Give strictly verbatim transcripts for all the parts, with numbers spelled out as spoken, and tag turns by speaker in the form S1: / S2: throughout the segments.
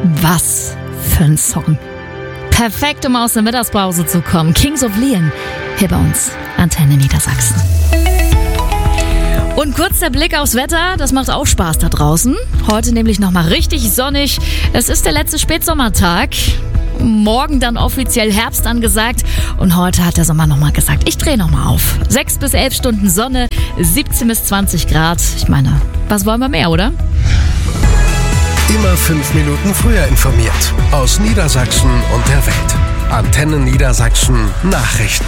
S1: Was für ein Song. Perfekt, um aus der Mittagspause zu kommen. Kings of Leon, hier bei uns, Antenne Niedersachsen. Und kurz der Blick aufs Wetter, das macht auch Spaß da draußen. Heute nämlich nochmal richtig sonnig. Es ist der letzte Spätsommertag. Morgen dann offiziell Herbst angesagt. Und heute hat der Sommer nochmal gesagt, ich drehe nochmal auf. Sechs bis elf Stunden Sonne, siebzehn bis zwanzig Grad. Ich meine, was wollen wir mehr, oder?
S2: Immer fünf Minuten früher informiert. Aus Niedersachsen und der Welt. Antenne Niedersachsen Nachrichten.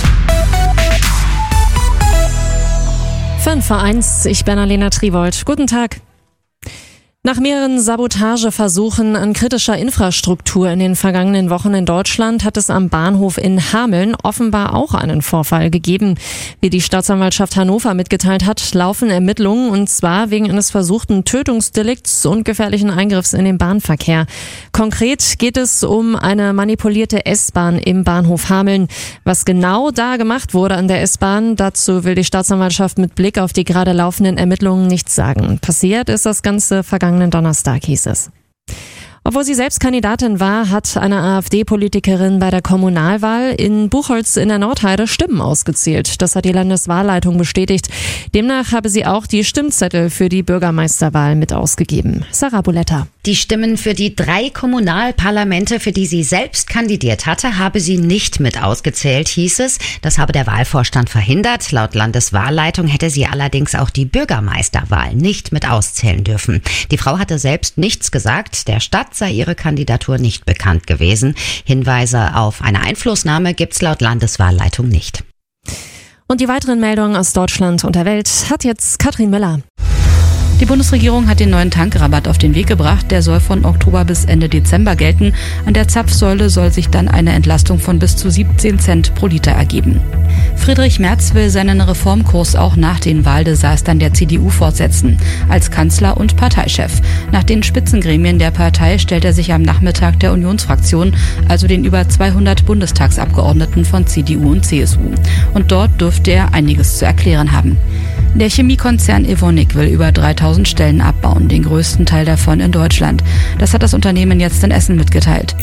S3: fünf vor eins, ich bin Alena Triwold. Guten Tag. Nach mehreren Sabotageversuchen an kritischer Infrastruktur in den vergangenen Wochen in Deutschland hat es am Bahnhof in Hameln offenbar auch einen Vorfall gegeben. Wie die Staatsanwaltschaft Hannover mitgeteilt hat, laufen Ermittlungen, und zwar wegen eines versuchten Tötungsdelikts und gefährlichen Eingriffs in den Bahnverkehr. Konkret geht es um eine manipulierte S-Bahn im Bahnhof Hameln. Was genau da gemacht wurde an der S-Bahn, dazu will die Staatsanwaltschaft mit Blick auf die gerade laufenden Ermittlungen nichts sagen. Passiert ist das Ganze vergangenen Donnerstag, hieß es. Obwohl sie selbst Kandidatin war, hat eine AfD-Politikerin bei der Kommunalwahl in Buchholz in der Nordheide Stimmen ausgezählt. Das hat die Landeswahlleitung bestätigt. Demnach habe sie auch die Stimmzettel für die Bürgermeisterwahl mit ausgegeben. Sarah Buletta.
S4: Die Stimmen für die drei Kommunalparlamente, für die sie selbst kandidiert hatte, habe sie nicht mit ausgezählt, hieß es. Das habe der Wahlvorstand verhindert. Laut Landeswahlleitung hätte sie allerdings auch die Bürgermeisterwahl nicht mit auszählen dürfen. Die Frau hatte selbst nichts gesagt. Der Stadt sei ihre Kandidatur nicht bekannt gewesen. Hinweise auf eine Einflussnahme gibt's laut Landeswahlleitung nicht.
S3: Und die weiteren Meldungen aus Deutschland und der Welt hat jetzt Katrin Müller.
S5: Die Bundesregierung hat den neuen Tankrabatt auf den Weg gebracht. Der soll von Oktober bis Ende Dezember gelten. An der Zapfsäule soll sich dann eine Entlastung von bis zu siebzehn Cent pro Liter ergeben. Friedrich Merz will seinen Reformkurs auch nach den Wahldesastern der C D U fortsetzen. Als Kanzler und Parteichef. Nach den Spitzengremien der Partei stellt er sich am Nachmittag der Unionsfraktion, also den über zweihundert Bundestagsabgeordneten von C D U und C S U. Und dort dürfte er einiges zu erklären haben. Der Chemiekonzern Evonik will über dreitausend Stellen abbauen, den größten Teil davon in Deutschland. Das hat das Unternehmen jetzt in Essen mitgeteilt.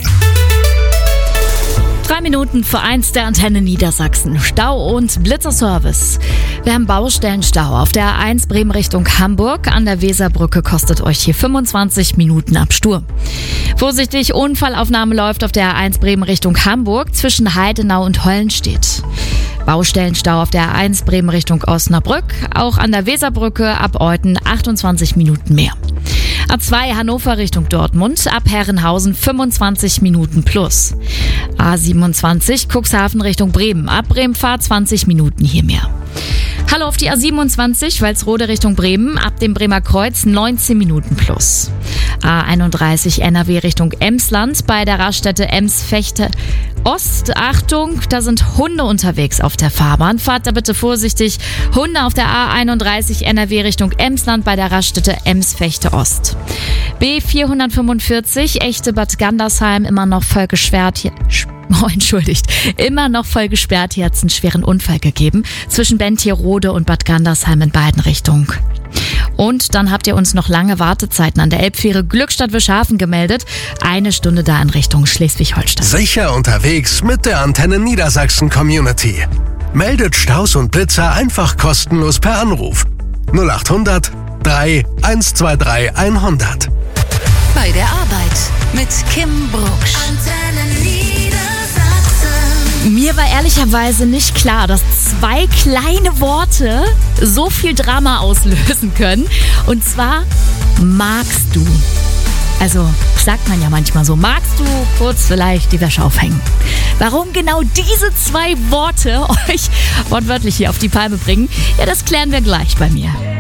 S1: Drei Minuten vor eins der Antenne Niedersachsen. Stau und Blitzerservice. Wir haben Baustellenstau auf der A eins Bremen Richtung Hamburg. An der Weserbrücke kostet euch hier fünfundzwanzig Minuten ab Stur. Vorsichtig, Unfallaufnahme läuft auf der A eins Bremen Richtung Hamburg zwischen Heidenau und Hollenstedt. Baustellenstau auf der A eins Bremen Richtung Osnabrück. Auch an der Weserbrücke ab Euthen achtundzwanzig Minuten mehr. A zwei Hannover Richtung Dortmund, ab Herrenhausen fünfundzwanzig Minuten plus. A siebenundzwanzig Cuxhaven Richtung Bremen, ab Bremenfahrt zwanzig Minuten hier mehr. Hallo auf die A siebenundzwanzig, Walsrode Richtung Bremen, ab dem Bremer Kreuz neunzehn Minuten plus. A einunddreißig N R W Richtung Emsland, bei der Raststätte Ems-Fechte Ost. Achtung, da sind Hunde unterwegs auf der Fahrbahn. Fahrt da bitte vorsichtig. Hunde auf der A einunddreißig N R W Richtung Emsland bei der Raststätte Ems-Fechte Ost. B vierhundertfünfundvierzig, Echte Bad Gandersheim, immer noch voll gesperrt hier. Oh, entschuldigt. Immer noch voll gesperrt. Hier hat es einen schweren Unfall gegeben. Zwischen Bentierode und Bad Gandersheim in beiden Richtungen. Und dann habt ihr uns noch lange Wartezeiten an der Elbfähre Glückstadt-Wischhafen gemeldet. Eine Stunde da in Richtung Schleswig-Holstein.
S2: Sicher unterwegs mit der Antenne Niedersachsen Community. Meldet Staus und Blitzer einfach kostenlos per Anruf. null achthundert drei eins zwei drei hundert.
S6: Bei der Arbeit mit Kim Brucksch. Antenne Niedersachsen.
S1: Mir war ehrlicherweise nicht klar, dass zwei kleine Worte so viel Drama auslösen können. Und zwar magst du. Also sagt man ja manchmal so, magst du kurz vielleicht die Wäsche aufhängen? Warum genau diese zwei Worte euch wortwörtlich hier auf die Palme bringen, ja, das klären wir gleich bei mir.